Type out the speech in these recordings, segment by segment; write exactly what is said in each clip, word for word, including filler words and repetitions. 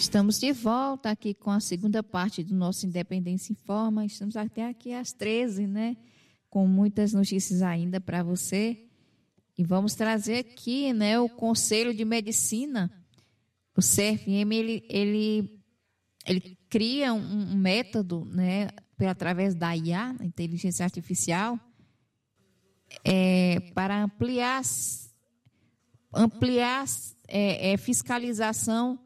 Estamos de volta aqui com a segunda parte do nosso Independência Informa. Estamos até aqui às treze, né? Com muitas notícias ainda para você. E vamos trazer aqui, né, o Conselho de Medicina, o C F M, ele, ele, ele cria um, um método, né, através da I A, Inteligência Artificial, é, para ampliar, ampliar é, é, fiscalização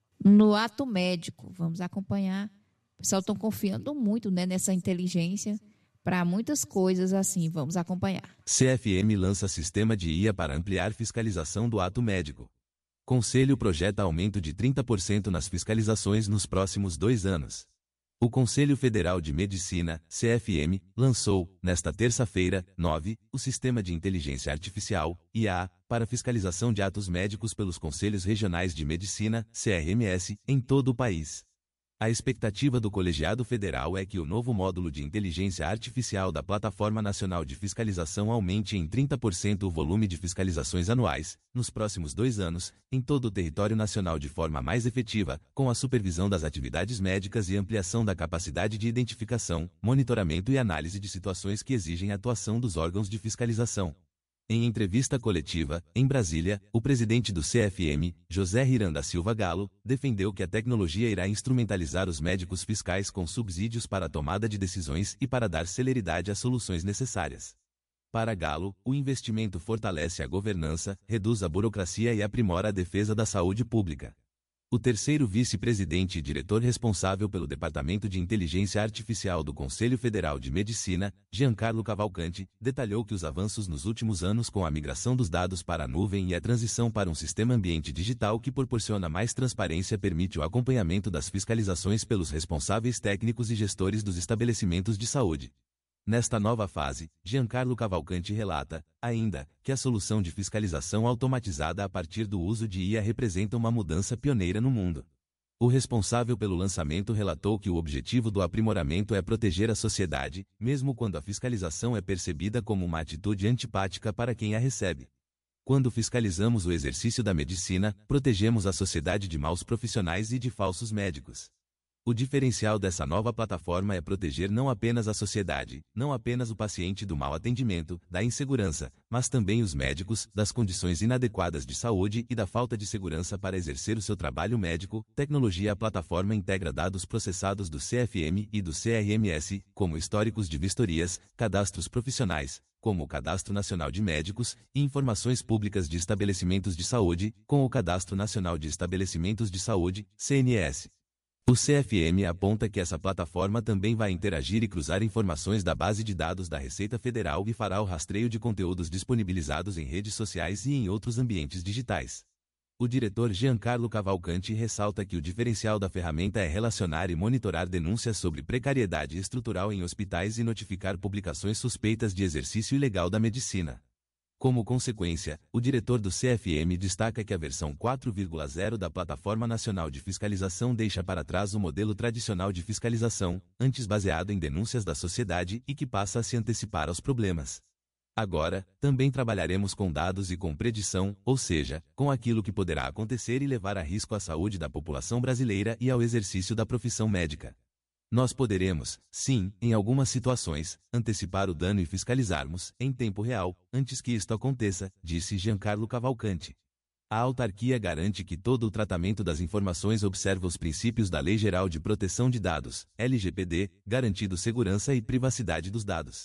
no ato médico. Vamos acompanhar. O pessoal está confiando muito, né, nessa inteligência para muitas coisas assim. Vamos acompanhar. C F M lança sistema de I A para ampliar fiscalização do ato médico. Conselho projeta aumento de trinta por cento nas fiscalizações nos próximos dois anos. O Conselho Federal de Medicina, C F M, lançou, nesta terça-feira, nove, o Sistema de Inteligência Artificial, I A, para fiscalização de atos médicos pelos Conselhos Regionais de Medicina, C R M S, em todo o país. A expectativa do colegiado federal é que o novo módulo de inteligência artificial da Plataforma Nacional de Fiscalização aumente em trinta por cento o volume de fiscalizações anuais, nos próximos dois anos, em todo o território nacional de forma mais efetiva, com a supervisão das atividades médicas e ampliação da capacidade de identificação, monitoramento e análise de situações que exigem atuação dos órgãos de fiscalização. Em entrevista coletiva, em Brasília, o presidente do C F M, José Riran da Silva Galo, defendeu que a tecnologia irá instrumentalizar os médicos fiscais com subsídios para a tomada de decisões e para dar celeridade às soluções necessárias. Para Galo, o investimento fortalece a governança, reduz a burocracia e aprimora a defesa da saúde pública. O terceiro vice-presidente e diretor responsável pelo Departamento de Inteligência Artificial do Conselho Federal de Medicina, Giancarlo Cavalcanti, detalhou que os avanços nos últimos anos com a migração dos dados para a nuvem e a transição para um sistema ambiente digital que proporciona mais transparência permite o acompanhamento das fiscalizações pelos responsáveis técnicos e gestores dos estabelecimentos de saúde. Nesta nova fase, Giancarlo Cavalcanti relata, ainda, que a solução de fiscalização automatizada a partir do uso de I A representa uma mudança pioneira no mundo. O responsável pelo lançamento relatou que o objetivo do aprimoramento é proteger a sociedade, mesmo quando a fiscalização é percebida como uma atitude antipática para quem a recebe. Quando fiscalizamos o exercício da medicina, protegemos a sociedade de maus profissionais e de falsos médicos. O diferencial dessa nova plataforma é proteger não apenas a sociedade, não apenas o paciente do mau atendimento, da insegurança, mas também os médicos, das condições inadequadas de saúde e da falta de segurança para exercer o seu trabalho médico. Tecnologia. A plataforma integra dados processados do C F M e do C R M S, como históricos de vistorias, cadastros profissionais, como o Cadastro Nacional de Médicos, e informações públicas de estabelecimentos de saúde, com o Cadastro Nacional de Estabelecimentos de Saúde, C N S. O C F M aponta que essa plataforma também vai interagir e cruzar informações da base de dados da Receita Federal e fará o rastreio de conteúdos disponibilizados em redes sociais e em outros ambientes digitais. O diretor Giancarlo Cavalcanti ressalta que o diferencial da ferramenta é relacionar e monitorar denúncias sobre precariedade estrutural em hospitais e notificar publicações suspeitas de exercício ilegal da medicina. Como consequência, o diretor do C F M destaca que a versão quatro ponto zero da Plataforma Nacional de Fiscalização deixa para trás o modelo tradicional de fiscalização, antes baseado em denúncias da sociedade e que passa a se antecipar aos problemas. Agora, também trabalharemos com dados e com predição, ou seja, com aquilo que poderá acontecer e levar a risco à saúde da população brasileira e ao exercício da profissão médica. Nós poderemos, sim, em algumas situações, antecipar o dano e fiscalizarmos, em tempo real, antes que isto aconteça, disse Giancarlo Cavalcanti. A autarquia garante que todo o tratamento das informações observa os princípios da Lei Geral de Proteção de Dados, L G P D, garantindo segurança e privacidade dos dados.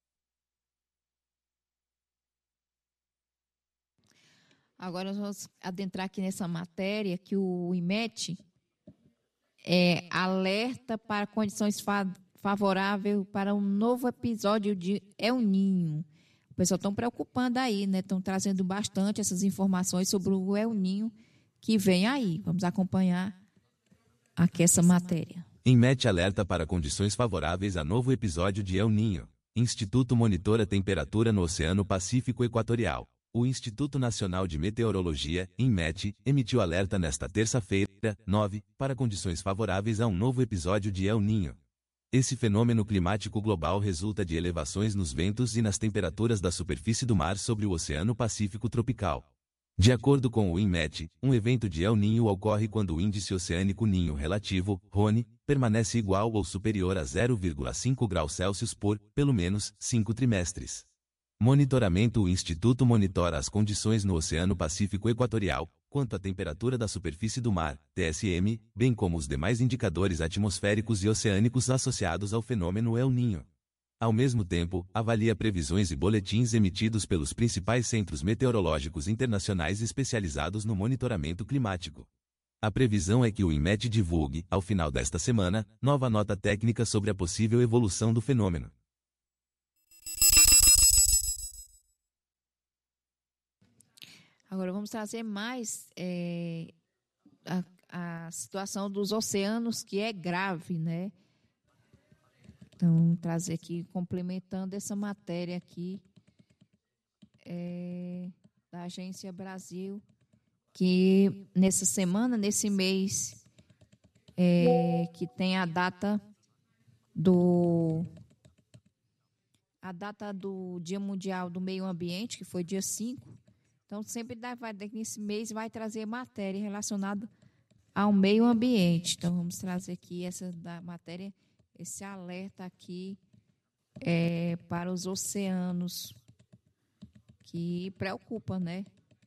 Agora nós vamos adentrar aqui nessa matéria que o IMET É, alerta para condições fa favoráveis para um novo episódio de El Niño. O pessoal está preocupando aí, né? Estão trazendo bastante essas informações sobre o El Niño que vem aí. Vamos acompanhar aqui essa matéria. INMET alerta para condições favoráveis a novo episódio de El Niño. Instituto monitora temperatura no Oceano Pacífico Equatorial. O Instituto Nacional de Meteorologia, INMET, emitiu alerta nesta terça-feira, nove, para condições favoráveis a um novo episódio de El Niño. Esse fenômeno climático global resulta de elevações nos ventos e nas temperaturas da superfície do mar sobre o Oceano Pacífico tropical. De acordo com o INMET, um evento de El Niño ocorre quando o índice oceânico Ninho relativo, R O N, permanece igual ou superior a zero vírgula cinco graus Celsius por, pelo menos, cinco trimestres. Monitoramento: o Instituto monitora as condições no Oceano Pacífico Equatorial, quanto à temperatura da superfície do mar, T S M, bem como os demais indicadores atmosféricos e oceânicos associados ao fenômeno El Niño. Ao mesmo tempo, avalia previsões e boletins emitidos pelos principais centros meteorológicos internacionais especializados no monitoramento climático. A previsão é que o INMET divulgue, ao final desta semana, nova nota técnica sobre a possível evolução do fenômeno. Agora vamos trazer mais é, a, a situação dos oceanos, que é grave, né? Então, trazer aqui, complementando essa matéria aqui, é, da Agência Brasil, que nessa semana, nesse mês, é, que tem a data do a data do Dia Mundial do Meio Ambiente, que foi dia cinco. Então, sempre vai, nesse mês vai trazer matéria relacionada ao meio ambiente. Então, vamos trazer aqui essa da matéria, esse alerta aqui é, para os oceanos, que preocupa, né?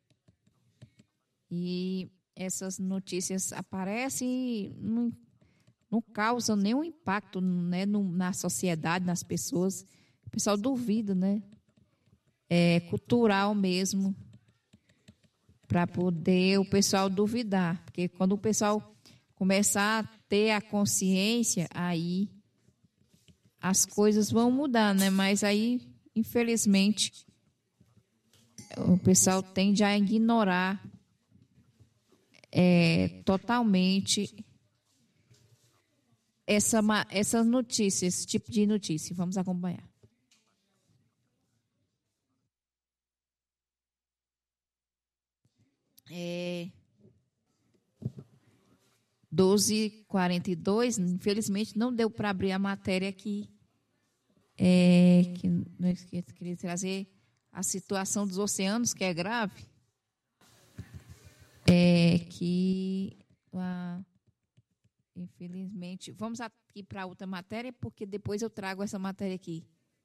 E essas notícias aparecem e não, não causam nenhum impacto, né, no, na sociedade, nas pessoas. O pessoal duvida, né? É cultural mesmo, para poder o pessoal duvidar. Porque quando o pessoal começar a ter a consciência, aí as coisas vão mudar, né? Mas aí, infelizmente, o pessoal tende a ignorar é, totalmente essa, essa notícia, esse tipo de notícia. Vamos acompanhar. É, doze e quarenta e dois, infelizmente não deu para abrir a matéria aqui, é, que nós queria trazer a situação dos oceanos, que é grave, é, que ah, infelizmente, vamos aqui para outra matéria, porque depois eu trago essa matéria aqui.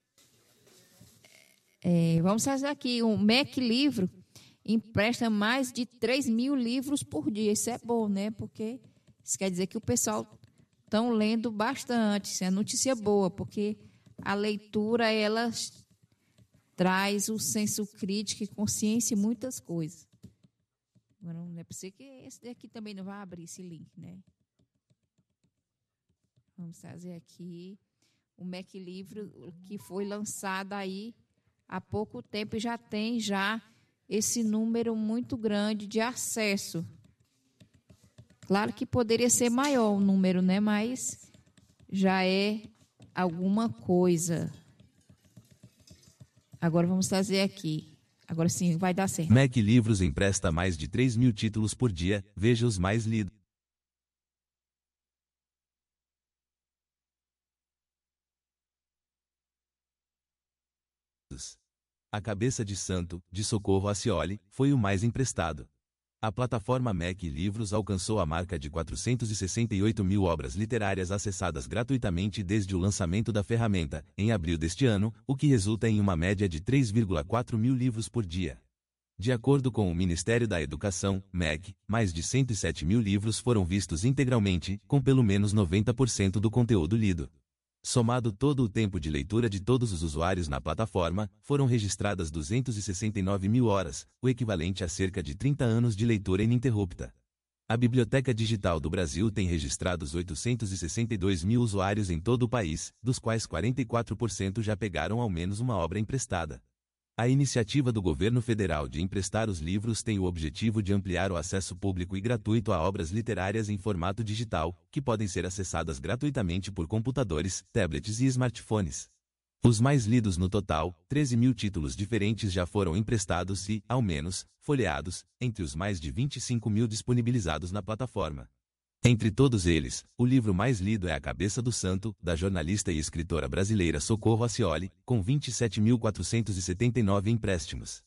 É, vamos fazer aqui, um M E C Livro empresta mais de três mil livros por dia. Isso é bom, né? Porque isso quer dizer que o pessoal está lendo bastante. Isso é notícia boa, porque a leitura, ela traz o senso crítico e consciência em muitas coisas. Agora, não é possível que esse daqui também não vai abrir esse link, né? Vamos trazer aqui o M E C Livro, que foi lançado aí há pouco tempo e já tem já esse número muito grande de acesso. Claro que poderia ser maior o número, né? Mas já é alguma coisa. Agora vamos trazer aqui. Agora sim, vai dar certo. M E C Livros empresta mais de três mil títulos por dia. Veja os mais lidos. A Cabeça de Santo, de Socorro Acioli, foi o mais emprestado. A plataforma M E C Livros alcançou a marca de quatrocentos e sessenta e oito mil obras literárias acessadas gratuitamente desde o lançamento da ferramenta, em abril deste ano, o que resulta em uma média de três vírgula quatro mil livros por dia. De acordo com o Ministério da Educação, M E C, mais de cento e sete mil livros foram vistos integralmente, com pelo menos noventa por cento do conteúdo lido. Somado todo o tempo de leitura de todos os usuários na plataforma, foram registradas duzentas e sessenta e nove mil horas, o equivalente a cerca de trinta anos de leitura ininterrupta. A Biblioteca Digital do Brasil tem registrados oitocentos e sessenta e dois mil usuários em todo o país, dos quais quarenta e quatro por cento já pegaram ao menos uma obra emprestada. A iniciativa do governo federal de emprestar os livros tem o objetivo de ampliar o acesso público e gratuito a obras literárias em formato digital, que podem ser acessadas gratuitamente por computadores, tablets e smartphones. Os mais lidos no total, treze mil títulos diferentes já foram emprestados e, ao menos, folheados, entre os mais de vinte e cinco mil disponibilizados na plataforma. Entre todos eles, o livro mais lido é A Cabeça do Santo, da jornalista e escritora brasileira Socorro Acioli, com vinte e sete mil quatrocentos e setenta e nove empréstimos.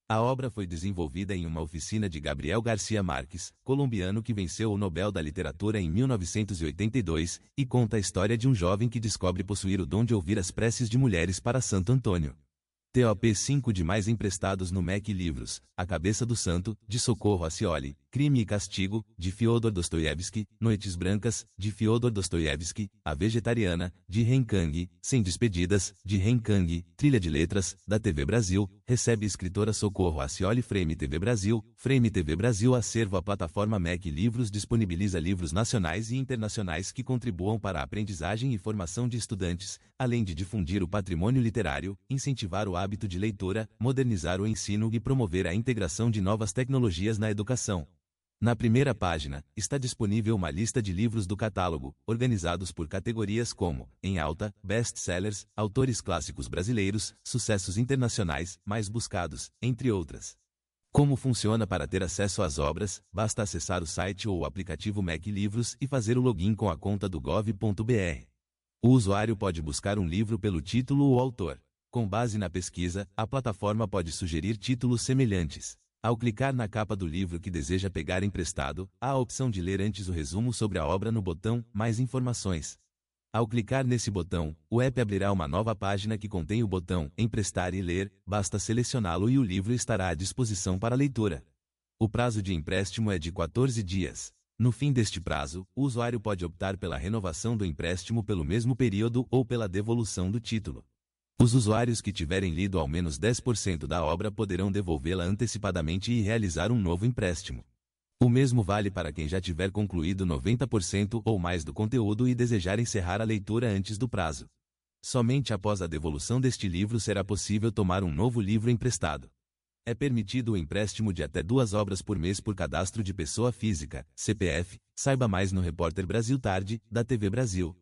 A obra foi desenvolvida em uma oficina de Gabriel Garcia Marques, colombiano que venceu o Nobel da Literatura em mil novecentos e oitenta e dois, e conta a história de um jovem que descobre possuir o dom de ouvir as preces de mulheres para Santo Antônio. T O P cinco de mais emprestados no M E C Livros: A Cabeça do Santo, de Socorro Acioli; Crime e Castigo, de Fyodor Dostoiévski; Noites Brancas, de Fyodor Dostoiévski; A Vegetariana, de Ren Kang; Sem Despedidas, de Ren Kang; Trilha de Letras, da T V Brasil; recebe escritora Socorro Acioli. Frame T V Brasil. Frame T V Brasil Acervo. A plataforma M E C Livros disponibiliza livros nacionais e internacionais que contribuam para a aprendizagem e formação de estudantes, além de difundir o patrimônio literário, incentivar o hábito de leitura, modernizar o ensino e promover a integração de novas tecnologias na educação. Na primeira página, está disponível uma lista de livros do catálogo, organizados por categorias como, em alta, best-sellers, autores clássicos brasileiros, sucessos internacionais, mais buscados, entre outras. Como funciona? Para ter acesso às obras, basta acessar o site ou o aplicativo M E C Livros e fazer o login com a conta do gov ponto br. O usuário pode buscar um livro pelo título ou autor. Com base na pesquisa, a plataforma pode sugerir títulos semelhantes. Ao clicar na capa do livro que deseja pegar emprestado, há a opção de ler antes o resumo sobre a obra no botão Mais Informações. Ao clicar nesse botão, o app abrirá uma nova página que contém o botão Emprestar e Ler, basta selecioná-lo e o livro estará à disposição para leitura. O prazo de empréstimo é de quatorze dias. No fim deste prazo, o usuário pode optar pela renovação do empréstimo pelo mesmo período ou pela devolução do título. Os usuários que tiverem lido ao menos dez por cento da obra poderão devolvê-la antecipadamente e realizar um novo empréstimo. O mesmo vale para quem já tiver concluído noventa por cento ou mais do conteúdo e desejar encerrar a leitura antes do prazo. Somente após a devolução deste livro será possível tomar um novo livro emprestado. É permitido o empréstimo de até duas obras por mês por cadastro de pessoa física, C P F. Saiba mais no Repórter Brasil Tarde, da T V Brasil.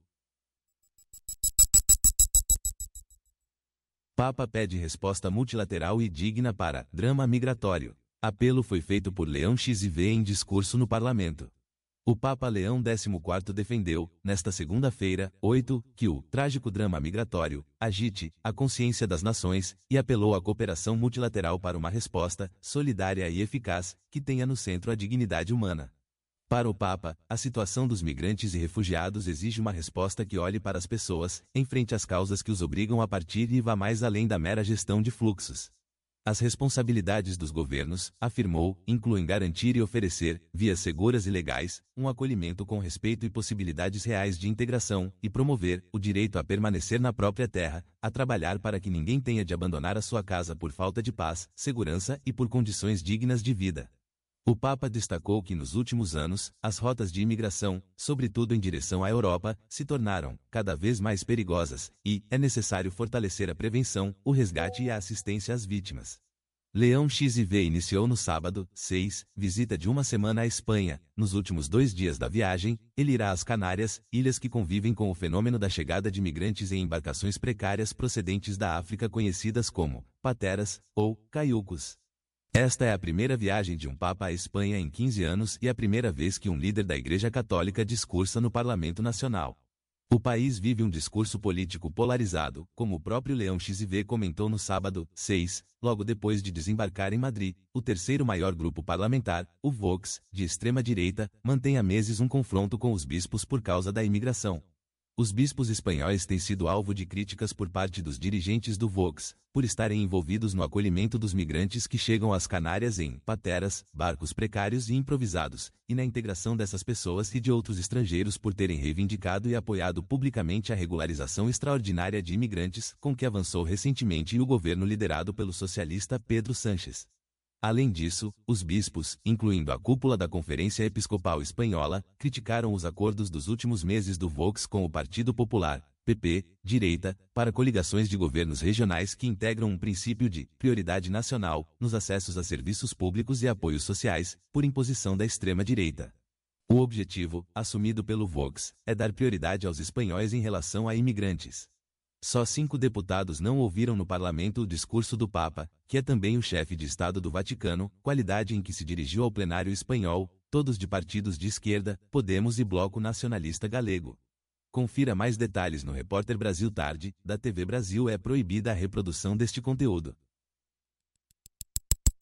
Papa pede resposta multilateral e digna para drama migratório. Apelo foi feito por Leão X I V em discurso no Parlamento. O Papa Leão décimo quarto defendeu, nesta segunda-feira, oito, que o trágico drama migratório agite a consciência das nações e apelou à cooperação multilateral para uma resposta solidária e eficaz que tenha no centro a dignidade humana. Para o Papa, a situação dos migrantes e refugiados exige uma resposta que olhe para as pessoas, enfrente as causas que os obrigam a partir e vá mais além da mera gestão de fluxos. As responsabilidades dos governos, afirmou, incluem garantir e oferecer, vias seguras e legais, um acolhimento com respeito e possibilidades reais de integração, e promover o direito a permanecer na própria terra, a trabalhar para que ninguém tenha de abandonar a sua casa por falta de paz, segurança e por condições dignas de vida. O Papa destacou que nos últimos anos, as rotas de imigração, sobretudo em direção à Europa, se tornaram cada vez mais perigosas, e é necessário fortalecer a prevenção, o resgate e a assistência às vítimas. Leão X I V iniciou no sábado, seis, visita de uma semana à Espanha. Nos últimos dois dias da viagem, ele irá às Canárias, ilhas que convivem com o fenômeno da chegada de migrantes em embarcações precárias procedentes da África conhecidas como pateras ou caiucos. Esta é a primeira viagem de um Papa à Espanha em quinze anos e a primeira vez que um líder da Igreja Católica discursa no Parlamento Nacional. O país vive um discurso político polarizado, como o próprio Leão X I V comentou no sábado, seis, logo depois de desembarcar em Madrid. O terceiro maior grupo parlamentar, o Vox, de extrema-direita, mantém há meses um confronto com os bispos por causa da imigração. Os bispos espanhóis têm sido alvo de críticas por parte dos dirigentes do Vox, por estarem envolvidos no acolhimento dos migrantes que chegam às Canárias em pateras, barcos precários e improvisados, e na integração dessas pessoas e de outros estrangeiros por terem reivindicado e apoiado publicamente a regularização extraordinária de imigrantes, com que avançou recentemente o governo liderado pelo socialista Pedro Sánchez. Além disso, os bispos, incluindo a cúpula da Conferência Episcopal Espanhola, criticaram os acordos dos últimos meses do Vox com o Partido Popular, P P, direita, para coligações de governos regionais que integram um princípio de prioridade nacional nos acessos a serviços públicos e apoios sociais, por imposição da extrema-direita. O objetivo, assumido pelo Vox, é dar prioridade aos espanhóis em relação a imigrantes. Só cinco deputados não ouviram no parlamento o discurso do Papa, que é também o chefe de Estado do Vaticano, qualidade em que se dirigiu ao plenário espanhol, todos de partidos de esquerda, Podemos e Bloco Nacionalista Galego. Confira mais detalhes no Repórter Brasil Tarde, da T V Brasil. É proibida a reprodução deste conteúdo.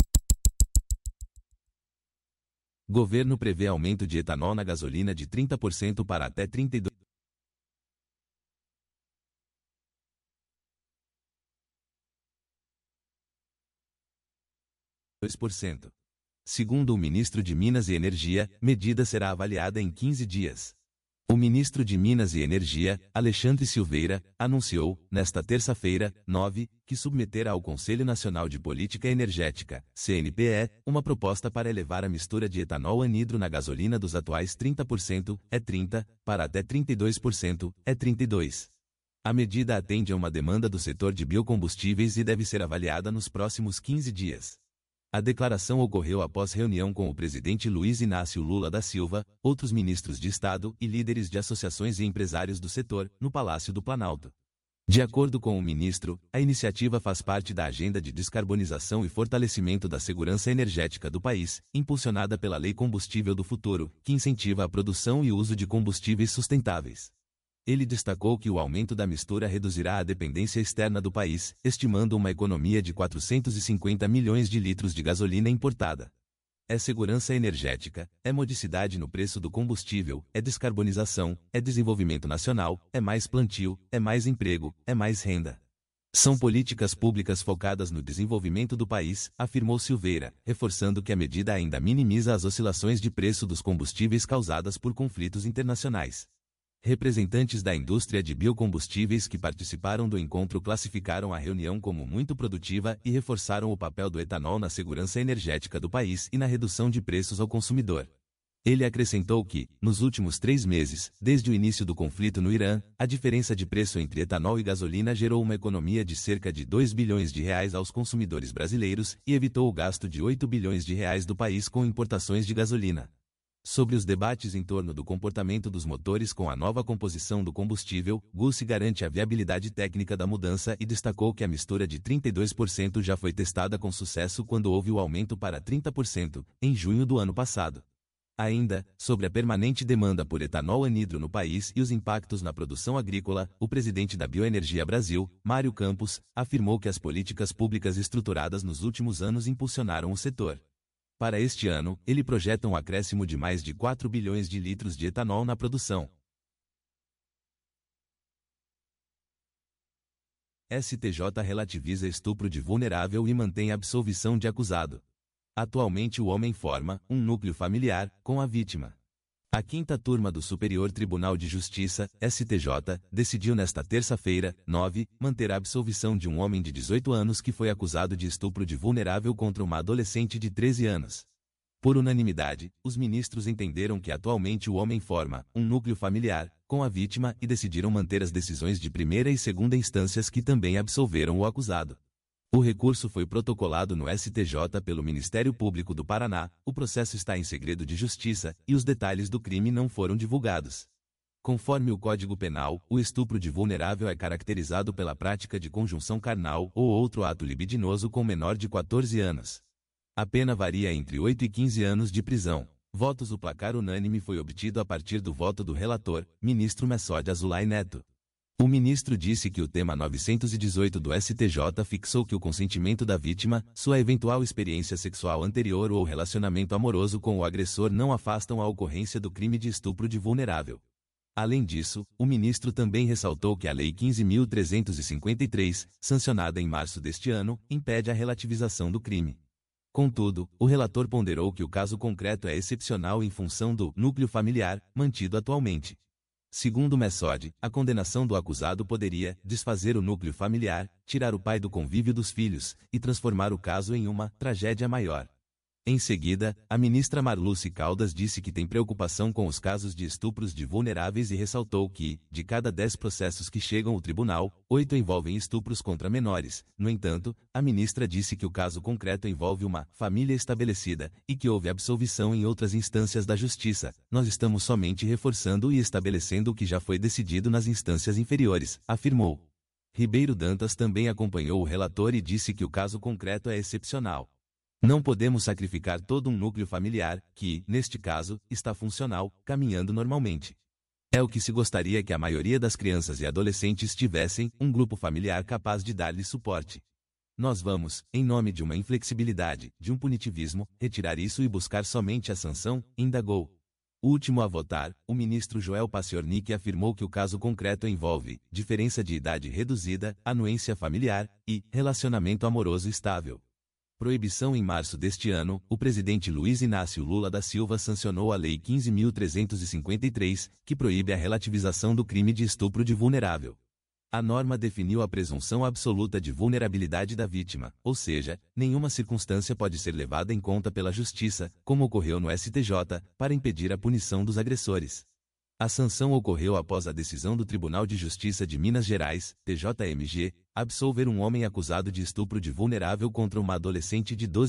Governo prevê aumento de etanol na gasolina de trinta por cento para até trinta e dois por cento. Segundo o ministro de Minas e Energia, medida será avaliada em quinze dias. O ministro de Minas e Energia, Alexandre Silveira, anunciou, nesta terça-feira, nove, que submeterá ao Conselho Nacional de Política Energética, C N P E, uma proposta para elevar a mistura de etanol anidro na gasolina dos atuais trinta por cento, é trinta, para até trinta e dois por cento, é trinta e dois por cento. A medida atende a uma demanda do setor de biocombustíveis e deve ser avaliada nos próximos quinze dias. A declaração ocorreu após reunião com o presidente Luiz Inácio Lula da Silva, outros ministros de Estado e líderes de associações e empresários do setor, no Palácio do Planalto. De acordo com o ministro, a iniciativa faz parte da agenda de descarbonização e fortalecimento da segurança energética do país, impulsionada pela Lei Combustível do Futuro, que incentiva a produção e uso de combustíveis sustentáveis. Ele destacou que o aumento da mistura reduzirá a dependência externa do país, estimando uma economia de quatrocentos e cinquenta milhões de litros de gasolina importada. É segurança energética, é modicidade no preço do combustível, é descarbonização, é desenvolvimento nacional, é mais plantio, é mais emprego, é mais renda. São políticas públicas focadas no desenvolvimento do país, afirmou Silveira, reforçando que a medida ainda minimiza as oscilações de preço dos combustíveis causadas por conflitos internacionais. Representantes da indústria de biocombustíveis que participaram do encontro classificaram a reunião como muito produtiva e reforçaram o papel do etanol na segurança energética do país e na redução de preços ao consumidor. Ele acrescentou que, nos últimos três meses, desde o início do conflito no Irã, a diferença de preço entre etanol e gasolina gerou uma economia de cerca de dois bilhões de reais aos consumidores brasileiros e evitou o gasto de oito bilhões de reais do país com importações de gasolina. Sobre os debates em torno do comportamento dos motores com a nova composição do combustível, Gussi garante a viabilidade técnica da mudança e destacou que a mistura de trinta e dois por cento já foi testada com sucesso quando houve o aumento para trinta por cento, em junho do ano passado. Ainda, sobre a permanente demanda por etanol anidro no país e os impactos na produção agrícola, o presidente da Bioenergia Brasil, Mário Campos, afirmou que as políticas públicas estruturadas nos últimos anos impulsionaram o setor. Para este ano, ele projeta um acréscimo de mais de quatro bilhões de litros de etanol na produção. S T J relativiza estupro de vulnerável e mantém absolvição de acusado. Atualmente o homem forma um núcleo familiar com a vítima. A quinta turma do Superior Tribunal de Justiça, S T J, decidiu nesta terça-feira, nove, manter a absolvição de um homem de dezoito anos que foi acusado de estupro de vulnerável contra uma adolescente de treze anos. Por unanimidade, os ministros entenderam que atualmente o homem forma um núcleo familiar com a vítima e decidiram manter as decisões de primeira e segunda instâncias que também absolveram o acusado. O recurso foi protocolado no S T J pelo Ministério Público do Paraná, o processo está em segredo de justiça, e os detalhes do crime não foram divulgados. Conforme o Código Penal, o estupro de vulnerável é caracterizado pela prática de conjunção carnal ou outro ato libidinoso com menor de quatorze anos. A pena varia entre oito e quinze anos de prisão. Votos. O placar unânime foi obtido a partir do voto do relator, ministro Messode Azulay Neto. O ministro disse que o tema novecentos e dezoito do S T J fixou que o consentimento da vítima, sua eventual experiência sexual anterior ou relacionamento amoroso com o agressor não afastam a ocorrência do crime de estupro de vulnerável. Além disso, o ministro também ressaltou que a Lei quinze mil trezentos e cinquenta e três, sancionada em março deste ano, impede a relativização do crime. Contudo, o relator ponderou que o caso concreto é excepcional em função do núcleo familiar, mantido atualmente. Segundo Messode, a condenação do acusado poderia desfazer o núcleo familiar, tirar o pai do convívio dos filhos e transformar o caso em uma tragédia maior. Em seguida, a ministra Marluce Caldas disse que tem preocupação com os casos de estupros de vulneráveis e ressaltou que, de cada dez processos que chegam ao tribunal, oito envolvem estupros contra menores. No entanto, a ministra disse que o caso concreto envolve uma família estabelecida e que houve absolvição em outras instâncias da justiça. Nós estamos somente reforçando e estabelecendo o que já foi decidido nas instâncias inferiores, afirmou. Ribeiro Dantas também acompanhou o relator e disse que o caso concreto é excepcional. Não podemos sacrificar todo um núcleo familiar, que, neste caso, está funcional, caminhando normalmente. É o que se gostaria que a maioria das crianças e adolescentes tivessem, um grupo familiar capaz de dar-lhes suporte. Nós vamos, em nome de uma inflexibilidade, de um punitivismo, retirar isso e buscar somente a sanção, indagou. O último a votar, o ministro Joel Paciornik afirmou que o caso concreto envolve diferença de idade reduzida, anuência familiar e relacionamento amoroso estável. Proibição. Em março deste ano, o presidente Luiz Inácio Lula da Silva sancionou a Lei quinze mil trezentos e cinquenta e três, que proíbe a relativização do crime de estupro de vulnerável. A norma definiu a presunção absoluta de vulnerabilidade da vítima, ou seja, nenhuma circunstância pode ser levada em conta pela Justiça, como ocorreu no S T J, para impedir a punição dos agressores. A sanção ocorreu após a decisão do Tribunal de Justiça de Minas Gerais, T J M G, absolver um homem acusado de estupro de vulnerável contra uma adolescente de doze